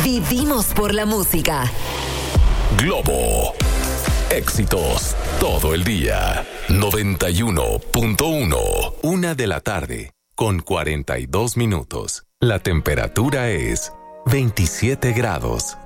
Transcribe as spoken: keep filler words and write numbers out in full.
Vivimos por la música. Globo. Éxitos todo el día. noventa y uno punto uno. Una de la tarde con cuarenta y dos minutos. La temperatura es veintisiete grados.